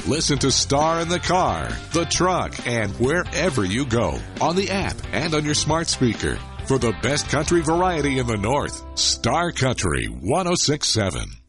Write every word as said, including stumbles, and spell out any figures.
Listen to Star in the car, the truck, and wherever you go. On the app and on your smart speaker. For the best country variety in the North, Star Country one oh six point seven.